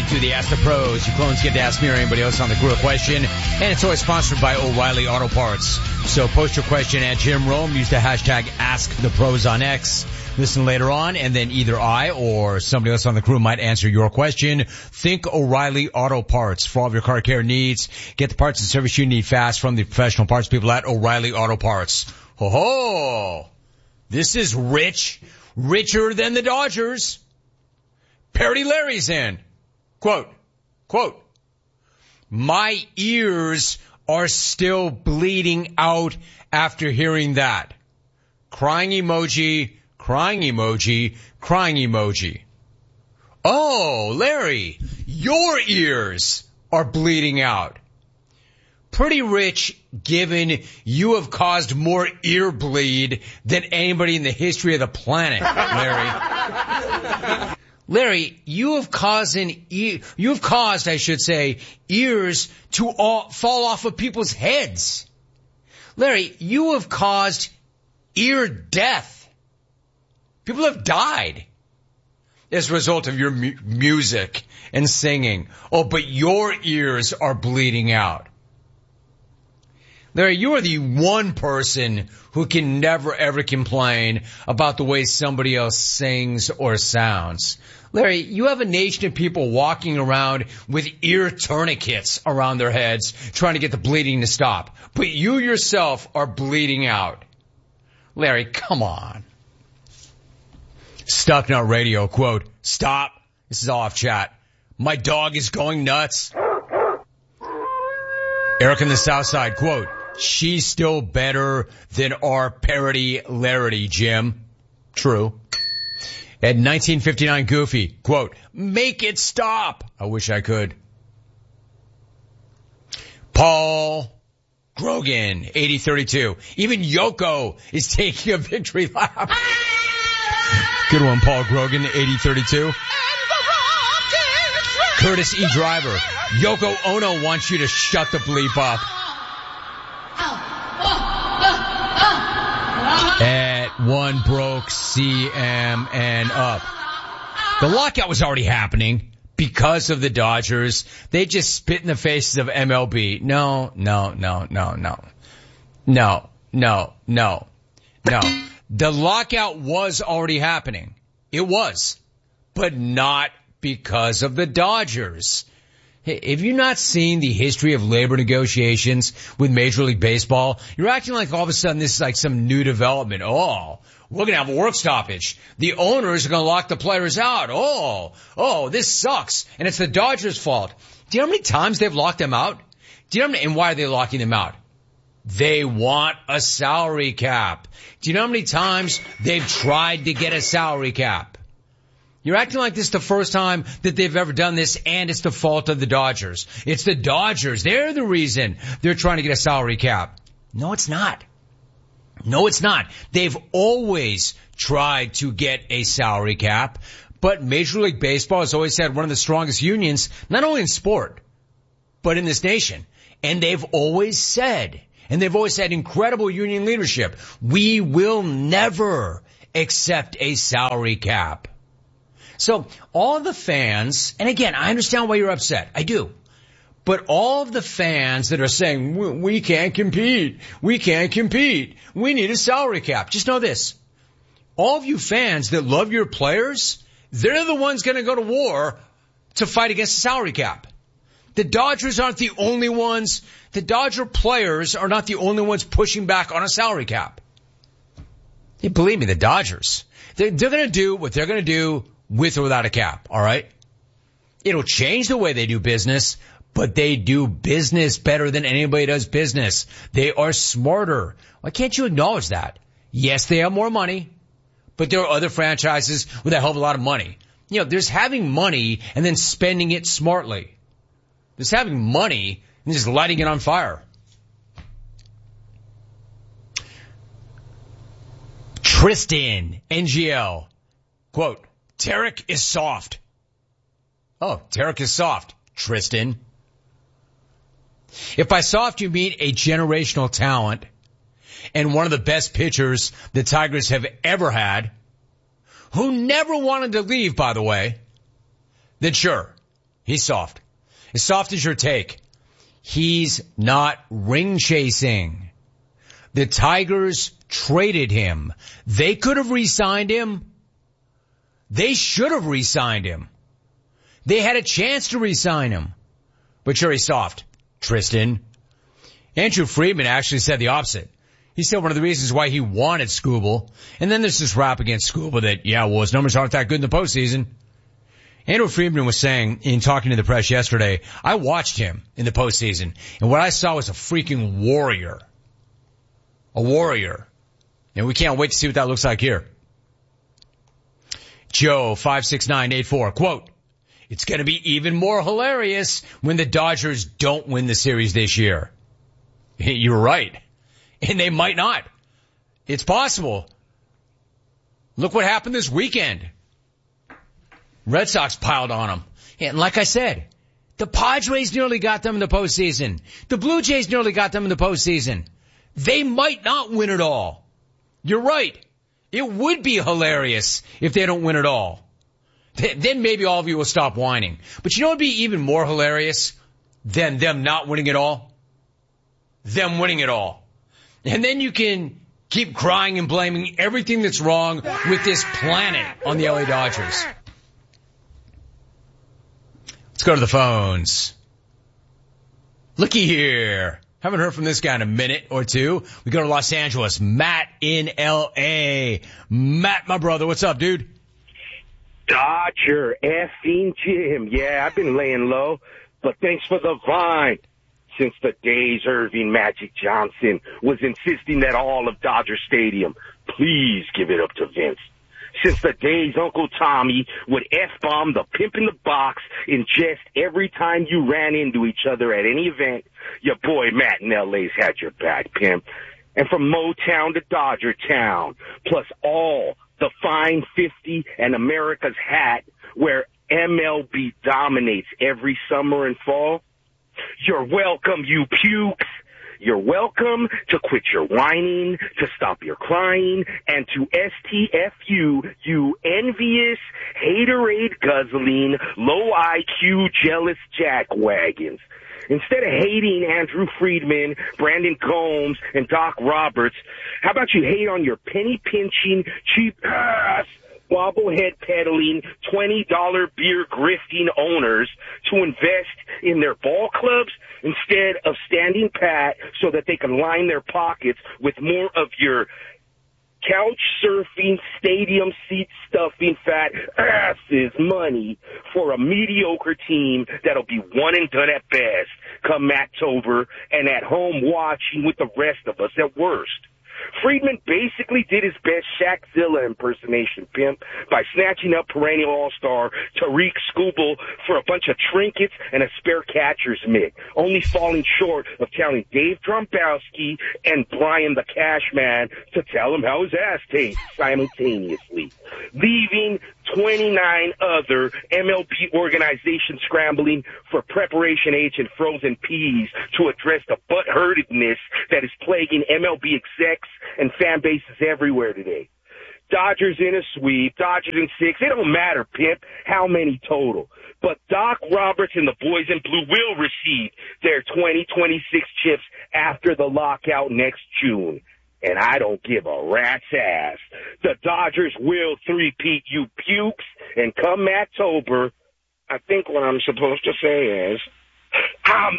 to the Ask the Pros. You clones get to ask me or anybody else on the crew a question. And it's always sponsored by O'Reilly Auto Parts. So post your question at Jim Rome. Use the hashtag AskThePros on X. Listen later on, and then either I or somebody else on the crew might answer your question. Think O'Reilly Auto Parts for all of your car care needs. Get the parts and service you need fast from the professional parts people at O'Reilly Auto Parts. Ho ho! This is rich. Richer than the Dodgers. Parody Larry's in. Quote, my ears are still bleeding out after hearing that. Crying emoji, crying emoji, crying emoji. Oh, Larry, your ears are bleeding out. Pretty rich, given you have caused more ear bleed than anybody in the history of the planet, Larry. Larry, you have caused, I should say, ears to fall off of people's heads. Larry, you have caused ear death. People have died as a result of your music and singing. Oh, but your ears are bleeding out. Larry, you are the one person who can never ever complain about the way somebody else sings or sounds. Larry, you have a nation of people walking around with ear tourniquets around their heads trying to get the bleeding to stop. But you yourself are bleeding out. Larry, come on. Stucknut Radio, quote, stop. This is off chat. My dog is going nuts. Eric in the South Side, quote, she's still better than our parody Larry, Jim. True. At 1959 Goofy, quote, make it stop. I wish I could. Paul Grogan, 8032. Even Yoko is taking a victory lap. Good one, Paul Grogan, 8032. Curtis E. Driver. Yoko Ono wants you to shut the bleep up. At one broke CM and up. The lockout was already happening because of the Dodgers. They just spit in the faces of MLB. No. The lockout was already happening. It was. But not because of the Dodgers. Hey, have you not seen the history of labor negotiations with Major League Baseball? You're acting like all of a sudden this is like some new development. Oh, we're going to have a work stoppage. The owners are going to lock the players out. Oh, this sucks. And it's the Dodgers' fault. Do you know how many times they've locked them out? Do you know and why are they locking them out? They want a salary cap. Do you know how many times they've tried to get a salary cap? You're acting like this is the first time that they've ever done this, and it's the fault of the Dodgers. It's the Dodgers. They're the reason they're trying to get a salary cap. No, it's not. No, it's not. They've always tried to get a salary cap, but Major League Baseball has always had one of the strongest unions, not only in sport, but in this nation. And they've always said, and they've always had incredible union leadership, we will never accept a salary cap. So all the fans, and again, I understand why you're upset. I do. But all of the fans that are saying, we can't compete. We can't compete. We need a salary cap. Just know this. All of you fans that love your players, they're the ones going to go to war to fight against the salary cap. The Dodgers aren't the only ones. The Dodger players are not the only ones pushing back on a salary cap. Hey, believe me, the Dodgers, they're going to do what they're going to do with or without a cap, all right? It'll change the way they do business, but they do business better than anybody does business. They are smarter. Why can't you acknowledge that? Yes, they have more money, but there are other franchises with a hell of a lot of money. You know, there's having money and then spending it smartly. There's having money and just lighting it on fire. Tristan, NGL, quote, Tarek is soft. Oh, Tarek is soft, Tristan. If by soft you mean a generational talent and one of the best pitchers the Tigers have ever had, who never wanted to leave, by the way, then sure, He's soft. As soft as your take. He's not ring chasing. The Tigers traded him. They could have re-signed him. They should have re-signed him. They had a chance to re-sign him. But sure, he's soft. Tristan. Andrew Friedman actually said the opposite. He said one of the reasons why he wanted Skubal. And then there's this rap against Skubal that, his numbers aren't that good in the postseason. Andrew Friedman was saying in talking to the press yesterday, I watched him in the postseason, and what I saw was a freaking warrior. A warrior. And we can't wait to see what that looks like here. Joe, 56984, quote, it's going to be even more hilarious when the Dodgers don't win the series this year. You're right. And they might not. It's possible. Look what happened this weekend. Red Sox piled on them. And like I said, the Padres nearly got them in the postseason. The Blue Jays nearly got them in the postseason. They might not win it all. You're right. It would be hilarious if they don't win it all. Then maybe all of you will stop whining. But you know what would be even more hilarious than them not winning it all? Them winning it all. And then you can keep crying and blaming everything that's wrong with this planet on the LA Dodgers. Let's go to the phones. Looky here. Haven't heard from this guy in a minute or two. We go to Los Angeles. Matt in L.A. Matt, my brother, what's up, dude? Dodger effing Jim. Yeah, I've been laying low, but thanks for the vine. Since the days Irving Magic Johnson was insisting that all of Dodger Stadium please give it up to Vince. Since the days Uncle Tommy would F-bomb the pimp in the box in jest every time you ran into each other at any event, your boy Matt in L.A.'s had your back, pimp. And from Motown to Dodger Town, plus all the fine 50 and America's hat where MLB dominates every summer and fall, you're welcome, you pukes. You're welcome to quit your whining, to stop your crying, and to STFU, you envious, haterade guzzling, low IQ, jealous jackwagons. Instead of hating Andrew Friedman, Brandon Combs, and Doc Roberts, how about you hate on your penny-pinching, cheap-ass, bobblehead peddling, $20 beer grifting owners to invest in their ball clubs instead of standing pat so that they can line their pockets with more of your couch surfing, stadium seat stuffing fat asses money for a mediocre team that'll be one and done at best come October and at home watching with the rest of us at worst. Friedman basically did his best Shaqzilla impersonation, pimp, by snatching up perennial all-star Tariq Skubal for a bunch of trinkets and a spare catcher's mitt, only falling short of telling Dave Dombrowski and Brian the Cash Man to tell him how his ass tastes simultaneously, leaving 29 other MLB organizations scrambling for preparation H and frozen peas to address the butthurtedness that is plaguing MLB execs and fan bases everywhere today. Dodgers in a sweep, Dodgers in 6, it don't matter, pimp, how many total. But Doc Roberts and the boys in blue will receive their 2026 chips after the lockout next June. And I don't give a rat's ass. The Dodgers will three-peat, you pukes, and come October, I think what I'm supposed to say is, I'm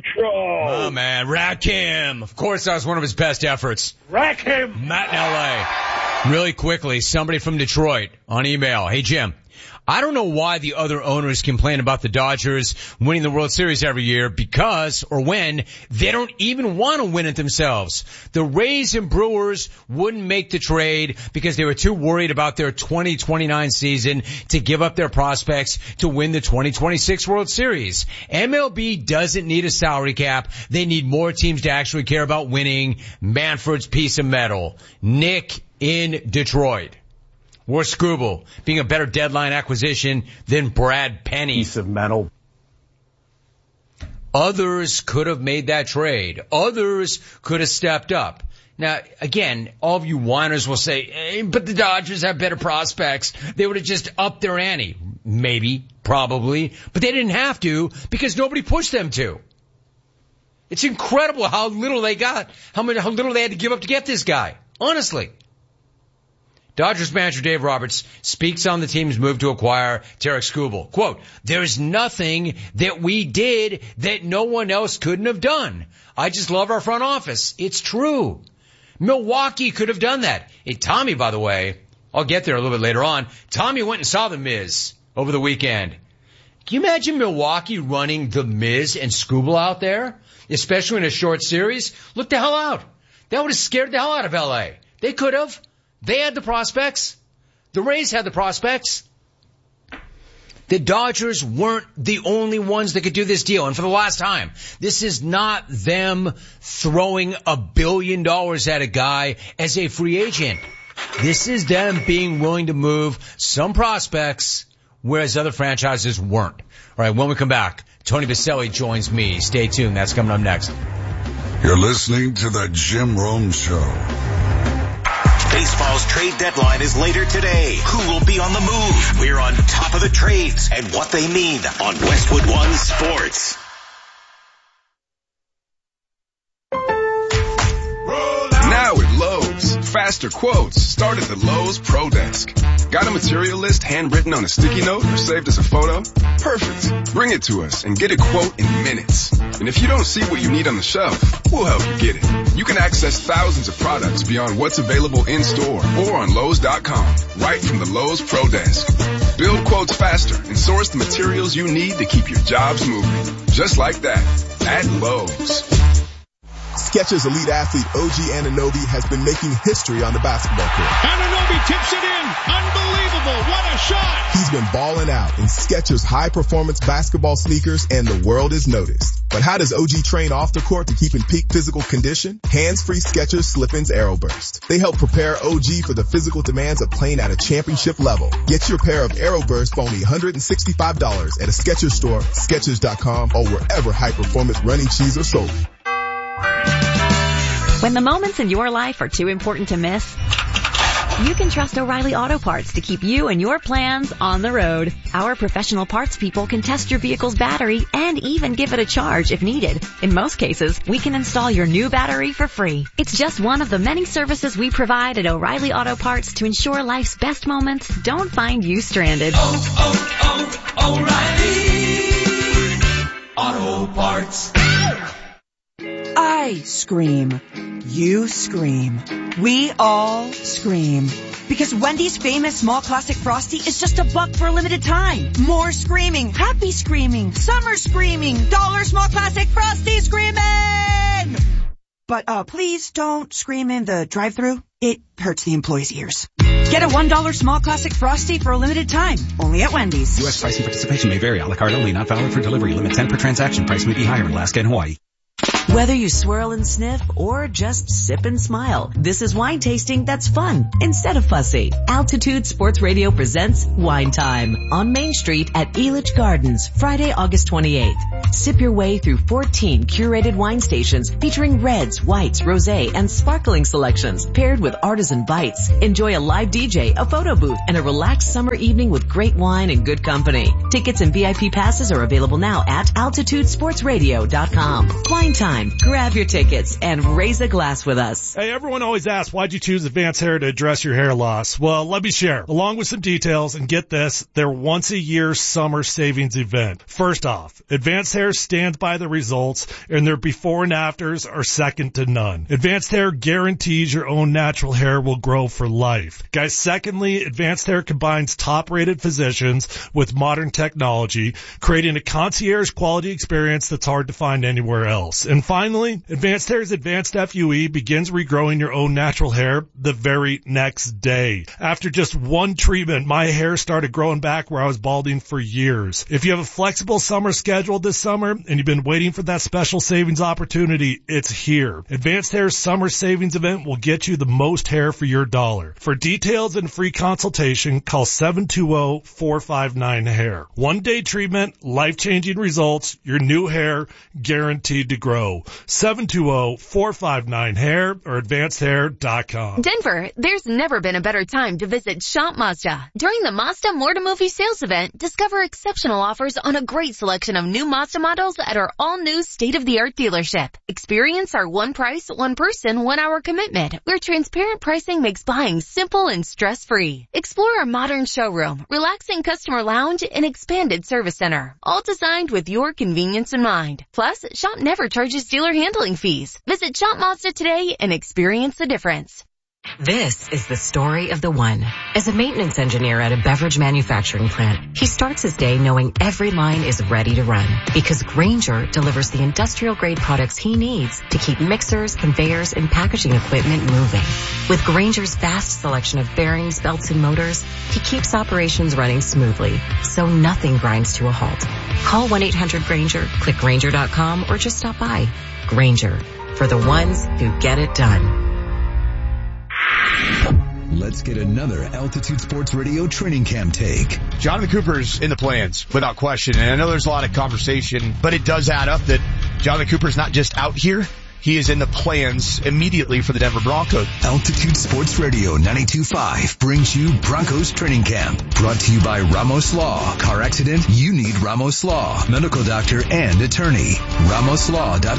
outro. Oh, man, Rakim. Of course, that was one of his best efforts. Rakim. Matt in L.A. Really quickly, somebody from Detroit on email. Hey, Jim. I don't know why the other owners complain about the Dodgers winning the World Series every year because, or when, they don't even want to win it themselves. The Rays and Brewers wouldn't make the trade because they were too worried about their 2029 season to give up their prospects to win the 2026 World Series. MLB doesn't need a salary cap. They need more teams to actually care about winning. Manfred's piece of metal. Nick in Detroit. Or Skubal being a better deadline acquisition than Brad Penny. Piece of metal. Others could have made that trade. Others could have stepped up. Now, again, all of you whiners will say, hey, but the Dodgers have better prospects. They would have just upped their ante. Maybe, probably, but they didn't have to because nobody pushed them to. It's incredible how little they got, how little they had to give up to get this guy. Honestly. Dodgers manager Dave Roberts speaks on the team's move to acquire Tarik Skubal. Quote, there's nothing that we did that no one else couldn't have done. I just love our front office. It's true. Milwaukee could have done that. Hey, Tommy, by the way, I'll get there a little bit later on. Tommy went and saw The Miz over the weekend. Can you imagine Milwaukee running The Miz and Skubal out there, especially in a short series? Look the hell out. That would have scared the hell out of L.A. They could have. They had the prospects. The Rays had the prospects. The Dodgers weren't the only ones that could do this deal. And for the last time, this is not them throwing $1 billion at a guy as a free agent. This is them being willing to move some prospects, whereas other franchises weren't. All right, when we come back, Tony Baselli joins me. Stay tuned. That's coming up next. You're listening to the Jim Rome Show. Baseball's trade deadline is later today. Who will be on the move? We're on top of the trades and what they mean on Westwood One Sports. Now at Lowe's, faster quotes start at the Lowe's Pro Desk. Got a material list handwritten on a sticky note or saved as a photo? Perfect. Bring it to us and get a quote in minutes. And if you don't see what you need on the shelf, we'll help you get it. You can access thousands of products beyond what's available in store or on Lowe's.com, right from the Lowe's Pro Desk. Build quotes faster and source the materials you need to keep your jobs moving. Just like that, at Lowe's. Skechers elite athlete OG Anunoby has been making history on the basketball court. Anunoby tips it in. Unbelievable. What a shot. He's been balling out in Skechers high-performance basketball sneakers, and the world has noticed. But how does OG train off the court to keep in peak physical condition? Hands-free Skechers Slip-ins Aeroburst. They help prepare OG for the physical demands of playing at a championship level. Get your pair of Aeroburst for only $165 at a Skechers store, Skechers.com, or wherever high-performance running shoes are sold. When the moments in your life are too important to miss, you can trust O'Reilly Auto Parts to keep you and your plans on the road. Our professional parts people can test your vehicle's battery and even give it a charge if needed. In most cases, we can install your new battery for free. It's just one of the many services we provide at O'Reilly Auto Parts to ensure life's best moments don't find you stranded. O'Reilly Auto Parts. I scream. You scream. We all scream. Because Wendy's famous small classic Frosty is just $1 for a limited time. More screaming. Happy screaming. Summer screaming. Dollar small classic Frosty screaming! But please don't scream in the drive-thru. It hurts the employees' ears. Get a $1 small classic Frosty for a limited time. Only at Wendy's. U.S. pricing participation may vary. A la carte only. Not valid for delivery. Limit 10 per transaction. Price may be higher in Alaska and Hawaii. Whether you swirl and sniff or just sip and smile, this is wine tasting that's fun instead of fussy. Altitude Sports Radio presents Wine Time on Main Street at Elitch Gardens, Friday, August 28th. Sip your way through 14 curated wine stations featuring reds, whites, rosé, and sparkling selections paired with artisan bites. Enjoy a live DJ, a photo booth, and a relaxed summer evening with great wine and good company. Tickets and VIP passes are available now at altitudesportsradio.com. Wine Time. Grab your tickets and raise a glass with us. Hey, everyone always asks, why'd you choose Advanced Hair to address your hair loss? Well, let me share. Along with some details, and get this, their once-a-year summer savings event. First off, Advanced Hair stands by the results, and their before and afters are second to none. Advanced Hair guarantees your own natural hair will grow for life. Guys, secondly, Advanced Hair combines top-rated physicians with modern technology, creating a concierge quality experience that's hard to find anywhere else. And finally, Advanced Hair's Advanced FUE begins regrowing your own natural hair the very next day. After just one treatment, my hair started growing back where I was balding for years. If you have a flexible summer schedule this summer and you've been waiting for that special savings opportunity, it's here. Advanced Hair's summer savings event will get you the most hair for your dollar. For details and free consultation, call 720-459-HAIR. One-day treatment, life-changing results, your new hair guaranteed to grow. 720-459-HAIR or advancedhair.com. Denver, there's never been a better time to visit Shop Mazda. During the Mazda More to Movie sales event, discover exceptional offers on a great selection of new Mazda models at our all-new state-of-the-art dealership. Experience our one price, one person, 1 hour commitment, where transparent pricing makes buying simple and stress-free. Explore our modern showroom, relaxing customer lounge, and expanded service center, all designed with your convenience in mind. Plus, Shop never charges dealer handling fees. Visit Shop Mazda today and experience the difference. This is the story of the one. As a maintenance engineer at a beverage manufacturing plant, he starts his day knowing every line is ready to run because Grainger delivers the industrial-grade products he needs to keep mixers, conveyors, and packaging equipment moving. With Grainger's vast selection of bearings, belts, and motors, he keeps operations running smoothly, so nothing grinds to a halt. Call 1-800-GRAINGER, click Grainger.com, or just stop by. Grainger, for the ones who get it done. Let's get another Altitude Sports Radio training camp take. Jonathan Cooper's in the plans, without question. And I know there's a lot of conversation, but it does add up that Jonathan Cooper's not just out here. He is in the plans immediately for the Denver Broncos. Altitude Sports Radio 92.5 brings you Broncos Training Camp. Brought to you by Ramos Law. Car accident? You need Ramos Law. Medical doctor and attorney. RamosLaw.com.